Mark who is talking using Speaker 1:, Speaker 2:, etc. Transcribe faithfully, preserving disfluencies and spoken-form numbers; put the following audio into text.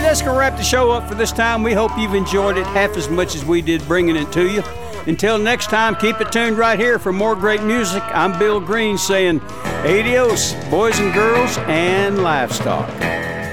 Speaker 1: that's going to wrap the show up for this time. We hope you've enjoyed it half as much as we did bringing it to you. Until next time, keep it tuned right here for more great music. I'm Bill Green saying adios, boys and girls, and livestock.